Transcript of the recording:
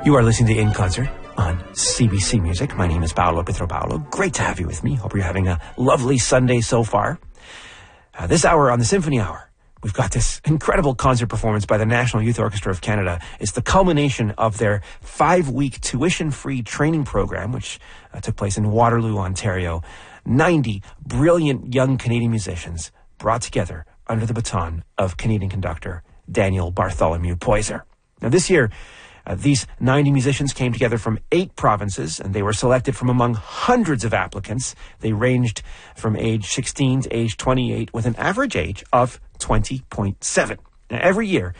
You are listening to In Concert on CBC Music. My name is Paolo Pietro-Paolo. Great to have you with me. Hope you're having a lovely Sunday so far. This hour on the Symphony Hour, we've got this incredible concert performance by the National Youth Orchestra of Canada. It's the culmination of their 5-week tuition-free training program, which took place in Waterloo, Ontario. 90 brilliant young Canadian musicians brought together under the baton of Canadian conductor Daniel Bartholomew Poyser. Now this year, these 90 musicians came together from 8 provinces, and they were selected from among hundreds of applicants. They ranged from age 16 to age 28, with an average age of 20.7. Now, every year,